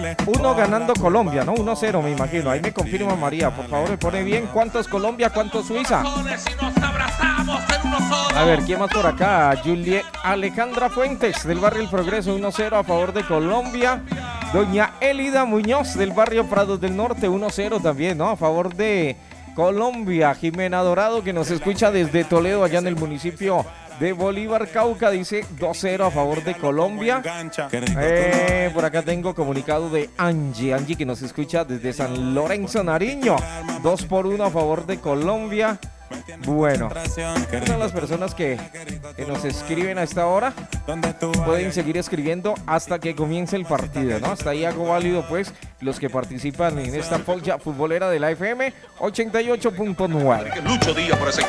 1 ganando Colombia, ¿no? 1-0 me imagino. Ahí me confirma María, por favor, me pone bien. ¿Cuántos Colombia, cuántos Suiza? A ver, ¿quién más por acá? Alejandra Fuentes del barrio El Progreso, 1-0 a favor de Colombia. Doña Elida Muñoz del barrio Prados del Norte, 1-0 también, ¿no? A favor de Colombia. Jimena Dorado, que nos escucha desde Toledo, allá en el municipio de Bolívar, Cauca, dice 2-0 a favor de Colombia. Por acá tengo comunicado de Angie, que nos escucha desde San Lorenzo, Nariño. 2-1 a favor de Colombia. Bueno, son las personas que nos escriben a esta hora. Pueden seguir escribiendo hasta que comience el partido, ¿no? Hasta ahí hago válido, pues, los que participan en esta polla futbolera de la FM 88.9. Lucho Díaz por ese